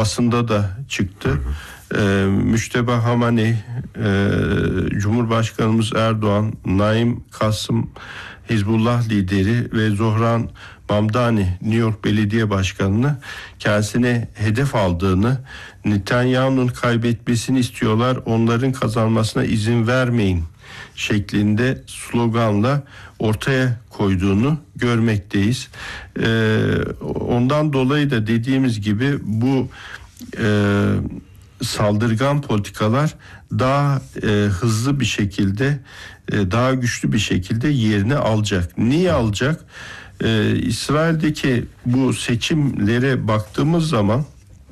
basında da çıktı. Müşteba Hamani, Cumhurbaşkanımız Erdoğan, Naim Kasım Hizbullah lideri ve Zohran Mamdani New York Belediye Başkanı'nı kendisine hedef aldığını, Netanyahu'nun kaybetmesini istiyorlar, onların kazanmasına izin vermeyin şeklinde sloganla ortaya koyduğunu görmekteyiz. Ondan dolayı da dediğimiz gibi bu saldırgan politikalar daha hızlı bir şekilde, daha güçlü bir şekilde yerini alacak. Niye alacak? İsrail'deki bu seçimlere baktığımız zaman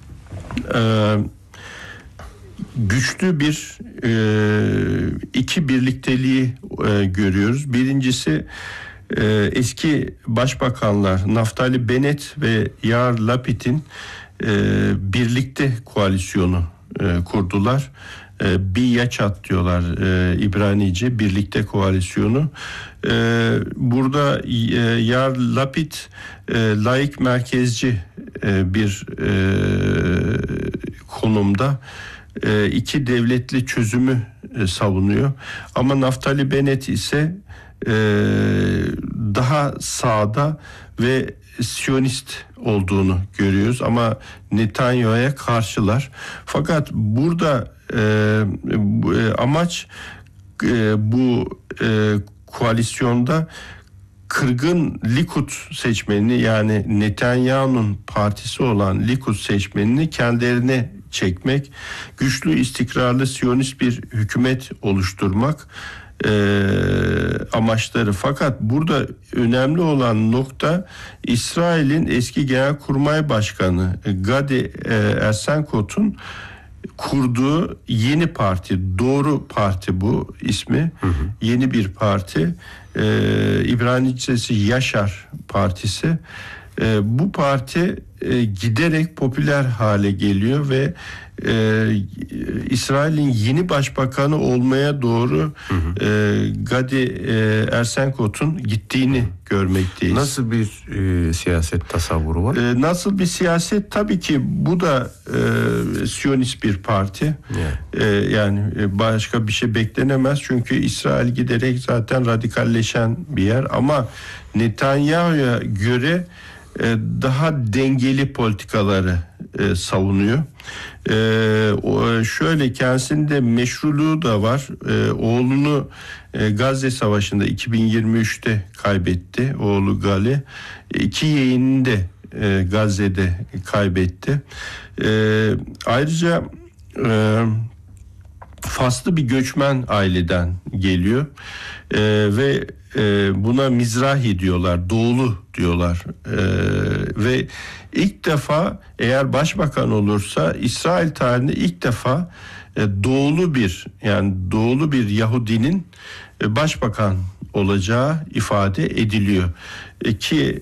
güçlü bir iki birlikteliği görüyoruz. Birincisi eski başbakanlar Naftali Bennett ve Yair Lapid'in birlikte koalisyonu kurdular. Biyaçat diyorlar İbranice, birlikte koalisyonu. Burada Yair Lapid laik merkezci bir konumda iki devletli çözümü savunuyor. Ama Naftali Bennett ise daha sağda ve Siyonist olduğunu görüyoruz ama Netanyahu'ya karşılar. Fakat burada amaç bu koalisyonda kırgın Likud seçmenini, yani Netanyahu'nun partisi olan Likud seçmenini kendilerine çekmek, güçlü, istikrarlı Siyonist bir hükümet oluşturmak amaçları. Fakat burada önemli olan nokta, İsrail'in eski Genelkurmay Başkanı Gadi Eisenkot'un kurduğu yeni parti, Doğru Parti bu ismi, yeni bir parti, İbranicesi Yaşar Partisi. Bu parti giderek popüler hale geliyor ve İsrail'in yeni başbakanı olmaya doğru Gadi Eisenkot'un gittiğini görmekteyiz. Nasıl bir siyaset tasavvuru var? Nasıl bir siyaset? Tabii ki bu da Siyonist bir parti. Yani başka bir şey beklenemez. Çünkü İsrail giderek zaten radikalleşen bir yer. Ama Netanyahu'ya göre daha dengeli politikaları savunuyor. Şöyle, kendisinde meşruluğu da var. Oğlunu Gazze Savaşı'nda 2023'te kaybetti. Oğlu Gali. 2 yeğenini de Gazze'de kaybetti. Ayrıca Faslı bir göçmen aileden geliyor. Ve buna Mizrahi diyorlar, Doğulu diyorlar. Ve ilk defa, eğer başbakan olursa, İsrail tarihinde ilk defa doğulu bir Yahudinin başbakan olacağı ifade ediliyor. Ki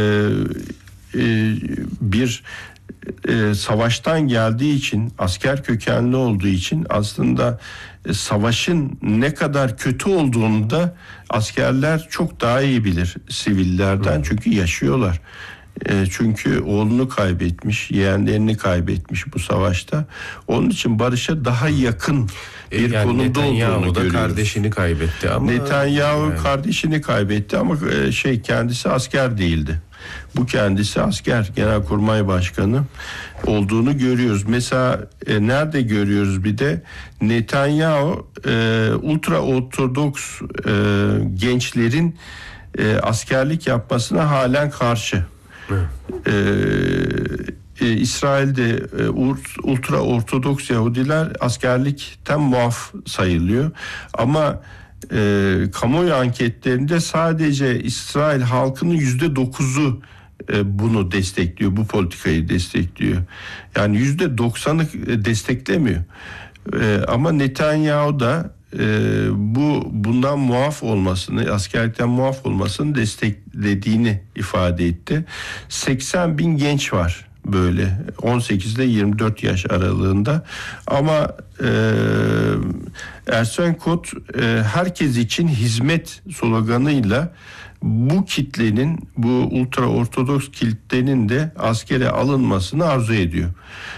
bir savaştan geldiği için, asker kökenli olduğu için aslında savaşın ne kadar kötü olduğunu da askerler çok daha iyi bilir sivillerden. Çünkü yaşıyorlar. Çünkü oğlunu kaybetmiş, yeğenlerini kaybetmiş bu savaşta. Onun için barışa daha yakın bir konumda olduğunu görüyoruz. Kardeşini kaybetti ama Netanyahu kardeşini kaybetti ama kendisi asker değildi. Bu kendisi asker, Genelkurmay Başkanı olduğunu görüyoruz. Mesela nerede görüyoruz bir de? Netanyahu ultra ortodoks gençlerin askerlik yapmasına halen karşı. İsrail'de ultra ortodoks Yahudiler askerlikten muaf sayılıyor. Ama kamuoyu anketlerinde sadece İsrail halkının %9'u bunu destekliyor, bu politikayı destekliyor. Yani %90'ı desteklemiyor. Ama Netanyahu da bundan muaf olmasını, askerlikten muaf olmasını desteklediğini ifade etti. 80 bin genç var böyle 18 ile 24 yaş aralığında, ama Eisenkot herkes için hizmet sloganıyla bu kitlenin, bu ultra ortodoks kitlenin de askere alınmasını arzu ediyor.